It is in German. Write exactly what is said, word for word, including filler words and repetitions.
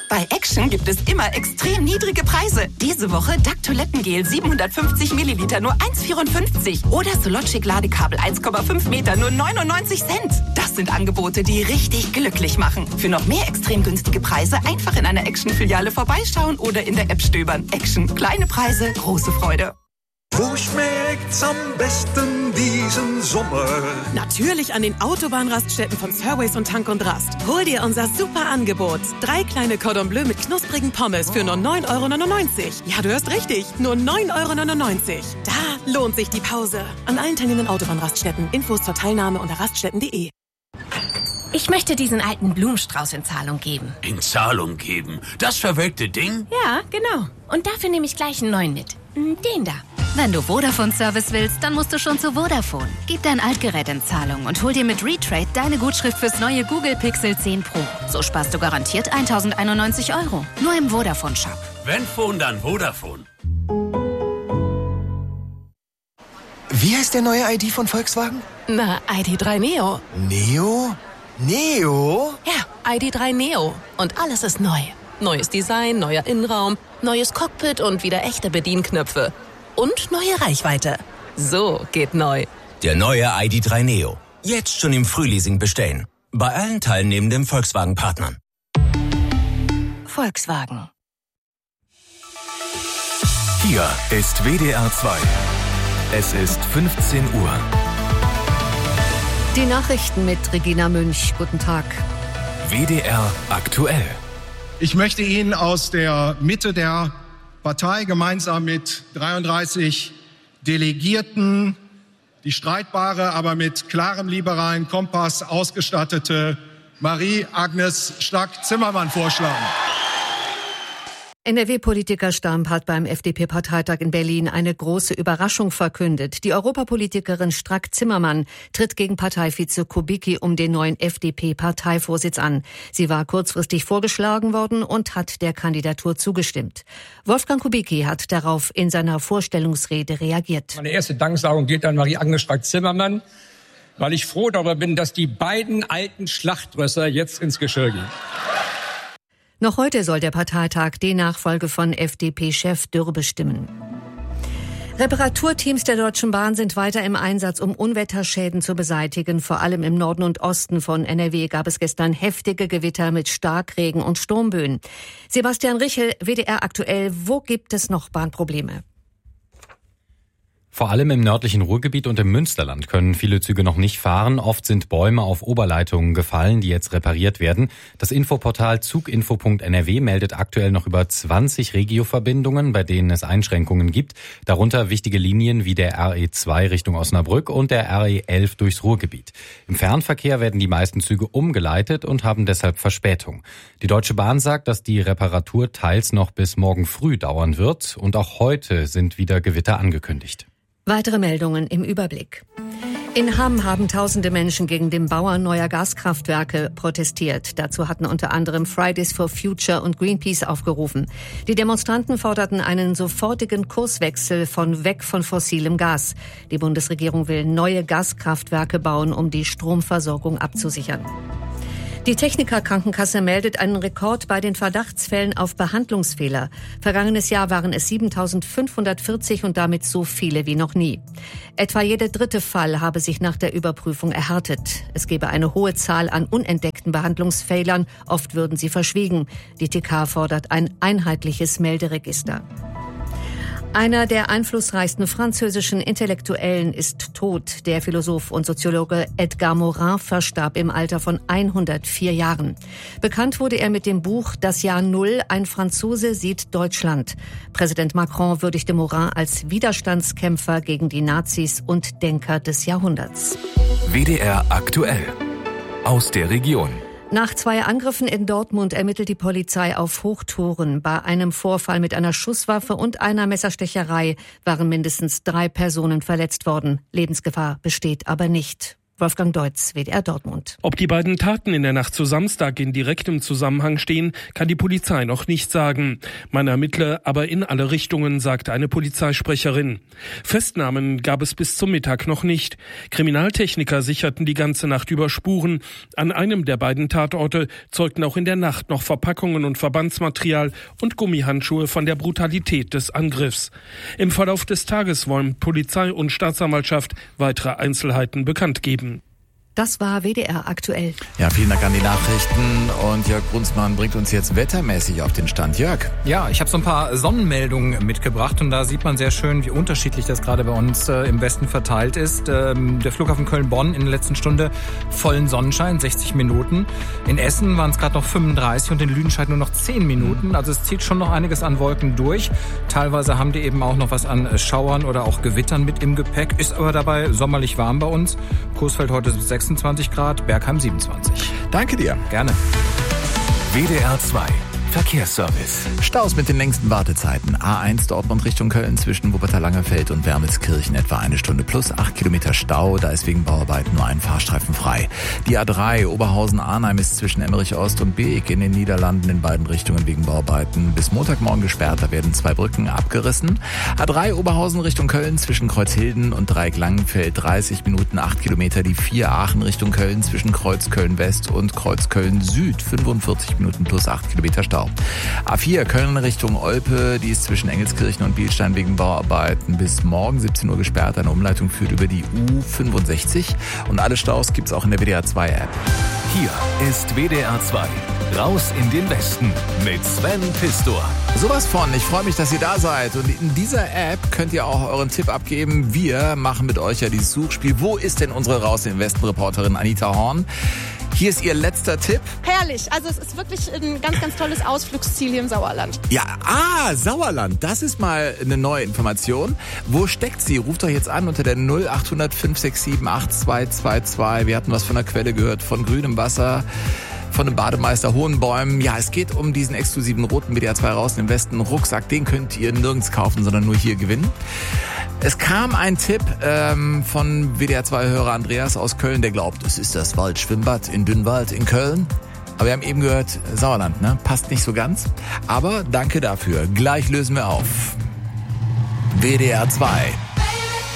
Bei Action gibt es immer extrem niedrige Preise. Diese Woche Duck Toilettengel siebenhundertfünfzig Milliliter nur eins Komma vierundfünfzig oder Sologic Ladekabel eins Komma fünf Meter nur neunundneunzig Cent. Das sind Angebote, die richtig glücklich machen. Für noch mehr extrem günstige Preise einfach in einer Action-Filiale vorbeischauen oder in der App stöbern. Action. Kleine Preise, große Freude. Wo schmeckt's am besten diesen Sommer? Natürlich an den Autobahnraststätten von Surways und Tank und Rast. Hol dir unser super Angebot. Drei kleine Cordon Bleu mit knusprigen Pommes für nur neun Euro neunundneunzig. Ja, du hörst richtig. Nur neun Euro neunundneunzig. Da lohnt sich die Pause. An allen teilnehmenden Autobahnraststätten. Infos zur Teilnahme unter raststätten punkt de. Ich möchte diesen alten Blumenstrauß in Zahlung geben. In Zahlung geben? Das verwelkte Ding? Ja, genau. Und dafür nehme ich gleich einen neuen mit. Den da. Wenn du Vodafone-Service willst, dann musst du schon zu Vodafone. Gib dein Altgerät in Zahlung und hol dir mit Retrade deine Gutschrift fürs neue Google Pixel zehn Pro. So sparst du garantiert tausendeinundneunzig Euro. Nur im Vodafone-Shop. Wenn Phone, dann Vodafone. Wie heißt der neue I D von Volkswagen? Na, I D drei Neo. Neo? Neo? Ja, I D drei Neo. Und alles ist neu. Neues Design, neuer Innenraum, neues Cockpit und wieder echte Bedienknöpfe. Und neue Reichweite. So geht neu. Der neue I D drei Neo. Jetzt schon im Frühleasing bestellen. Bei allen teilnehmenden Volkswagen-Partnern. Volkswagen. Hier ist W D R zwei. Es ist fünfzehn Uhr. Die Nachrichten mit Regina Münch. Guten Tag. W D R aktuell. Ich möchte Ihnen aus der Mitte der Partei gemeinsam mit dreiunddreißig Delegierten die streitbare, aber mit klarem liberalen Kompass ausgestattete Marie-Agnes Strack-Zimmermann vorschlagen. N R W-Politiker Stamp hat beim F D P-Parteitag in Berlin eine große Überraschung verkündet. Die Europapolitikerin Strack-Zimmermann tritt gegen Parteivize Kubicki um den neuen F D P-Parteivorsitz an. Sie war kurzfristig vorgeschlagen worden und hat der Kandidatur zugestimmt. Wolfgang Kubicki hat darauf in seiner Vorstellungsrede reagiert. Meine erste Danksagung geht an Marie-Agnes Strack-Zimmermann, weil ich froh darüber bin, dass die beiden alten Schlachtrösser jetzt ins Geschirr gehen. Noch heute soll der Parteitag die Nachfolge von F D P-Chef Dürr bestimmen. Reparaturteams der Deutschen Bahn sind weiter im Einsatz, um Unwetterschäden zu beseitigen. Vor allem im Norden und Osten von N R W gab es gestern heftige Gewitter mit Starkregen und Sturmböen. Sebastian Richel, W D R aktuell, wo gibt es noch Bahnprobleme? Vor allem im nördlichen Ruhrgebiet und im Münsterland können viele Züge noch nicht fahren. Oft sind Bäume auf Oberleitungen gefallen, die jetzt repariert werden. Das Infoportal zuginfo punkt n r w meldet aktuell noch über zwanzig Regio-Verbindungen, bei denen es Einschränkungen gibt. Darunter wichtige Linien wie der R E zwei Richtung Osnabrück und der R E elf durchs Ruhrgebiet. Im Fernverkehr werden die meisten Züge umgeleitet und haben deshalb Verspätung. Die Deutsche Bahn sagt, dass die Reparatur teils noch bis morgen früh dauern wird. Und auch heute sind wieder Gewitter angekündigt. Weitere Meldungen im Überblick. In Hamm haben tausende Menschen gegen den Bau neuer Gaskraftwerke protestiert. Dazu hatten unter anderem Fridays for Future und Greenpeace aufgerufen. Die Demonstranten forderten einen sofortigen Kurswechsel von weg von fossilem Gas. Die Bundesregierung will neue Gaskraftwerke bauen, um die Stromversorgung abzusichern. Die Techniker-Krankenkasse meldet einen Rekord bei den Verdachtsfällen auf Behandlungsfehler. Vergangenes Jahr waren es siebentausendfünfhundertvierzig und damit so viele wie noch nie. Etwa jeder dritte Fall habe sich nach der Überprüfung erhärtet. Es gebe eine hohe Zahl an unentdeckten Behandlungsfehlern, oft würden sie verschwiegen. Die T K fordert ein einheitliches Melderegister. Einer der einflussreichsten französischen Intellektuellen ist tot. Der Philosoph und Soziologe Edgar Morin verstarb im Alter von hundertvier Jahren. Bekannt wurde er mit dem Buch Das Jahr Null, ein Franzose sieht Deutschland. Präsident Macron würdigte Morin als Widerstandskämpfer gegen die Nazis und Denker des Jahrhunderts. W D R aktuell. Aus der Region. Nach zwei Angriffen in Dortmund ermittelt die Polizei auf Hochtouren. Bei einem Vorfall mit einer Schusswaffe und einer Messerstecherei waren mindestens drei Personen verletzt worden. Lebensgefahr besteht aber nicht. Wolfgang Deutz, W D R Dortmund. Ob die beiden Taten in der Nacht zu Samstag in direktem Zusammenhang stehen, kann die Polizei noch nicht sagen. Man ermittle aber in alle Richtungen, sagte eine Polizeisprecherin. Festnahmen gab es bis zum Mittag noch nicht. Kriminaltechniker sicherten die ganze Nacht über Spuren. An einem der beiden Tatorte zeugten auch in der Nacht noch Verpackungen und Verbandsmaterial und Gummihandschuhe von der Brutalität des Angriffs. Im Verlauf des Tages wollen Polizei und Staatsanwaltschaft weitere Einzelheiten bekannt geben. Das war W D R aktuell. Ja, vielen Dank an die Nachrichten. Und Jörg Brunsmann bringt uns jetzt wettermäßig auf den Stand. Jörg? Ja, ich habe so ein paar Sonnenmeldungen mitgebracht und da sieht man sehr schön, wie unterschiedlich das gerade bei uns äh, im Westen verteilt ist. Ähm, der Flughafen Köln-Bonn in der letzten Stunde vollen Sonnenschein, sechzig Minuten. In Essen waren es gerade noch fünfunddreißig und in Lüdenscheid nur noch zehn Minuten. Also es zieht schon noch einiges an Wolken durch. Teilweise haben die eben auch noch was an Schauern oder auch Gewittern mit im Gepäck. Ist aber dabei sommerlich warm bei uns. Coesfeld heute sechsundzwanzig Grad, Bergheim siebenundzwanzig. Danke dir. Gerne. W D R zwei Verkehrsservice. Staus mit den längsten Wartezeiten. A eins Dortmund Richtung Köln zwischen Wuppertal-Langerfeld und Wermelskirchen etwa eine Stunde plus acht Kilometer Stau. Da ist wegen Bauarbeiten nur ein Fahrstreifen frei. Die A drei Oberhausen-Arnheim ist zwischen Emmerich Ost und Beek in den Niederlanden in beiden Richtungen wegen Bauarbeiten bis Montagmorgen gesperrt. Da werden zwei Brücken abgerissen. A drei Oberhausen Richtung Köln zwischen Kreuzhilden und Dreieck-Langenfeld dreißig Minuten, acht Kilometer. Die vier Aachen Richtung Köln zwischen Kreuzköln-West und Kreuzköln-Süd fünfundvierzig Minuten plus acht Kilometer Stau. A vier Köln Richtung Olpe, die ist zwischen Engelskirchen und Bielstein wegen Bauarbeiten bis morgen siebzehn Uhr gesperrt. Eine Umleitung führt über die U fünfundsechzig und alle Staus gibt's auch in der W D R zwei App. Hier ist W D R zwei. Raus in den Westen mit Sven Pistor. Sowas von. Ich freue mich, dass ihr da seid. Und in dieser App könnt ihr auch euren Tipp abgeben. Wir machen mit euch ja dieses Suchspiel. Wo ist denn unsere Raus in den Westen Reporterin Anita Horn? Hier ist ihr letzter Tipp. Herrlich. Also es ist wirklich ein ganz, ganz tolles Ausflugsziel hier im Sauerland. Ja, ah, Sauerland. Das ist mal eine neue Information. Wo steckt sie? Ruft doch jetzt an unter der null acht null null fünf sechs sieben acht zwei zwei zwei. Wir hatten was von der Quelle gehört, von grünem Wasser, von dem Bademeister, hohen Bäumen. Ja, es geht um diesen exklusiven roten W D R zwei Raus im Westen Rucksack. Den könnt ihr nirgends kaufen, sondern nur hier gewinnen. Es kam ein Tipp ähm, von W D R zwei-Hörer Andreas aus Köln, der glaubt, es ist das Waldschwimmbad in Dünnwald in Köln. Aber wir haben eben gehört, Sauerland, ne? Passt nicht so ganz. Aber danke dafür. Gleich lösen wir auf. W D R zwei.